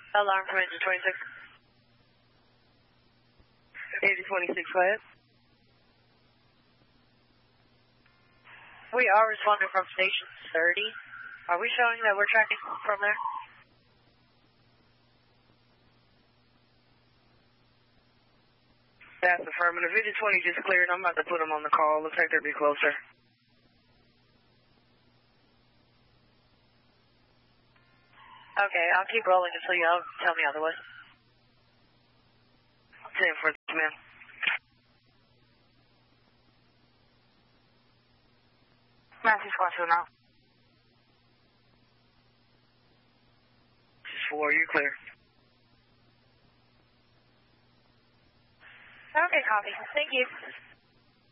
Alarm from engine 26. 8026, go ahead. We are responding from station 30. Are we showing that we're tracking from there? That's affirmative. Engine 20 just cleared. I'm about to put them on the call. Looks like they'll be closer. Okay, I'll keep rolling until you tell me otherwise. 10 for man. Matthews 12 now. 4, you're clear. Okay, copy. Thank you.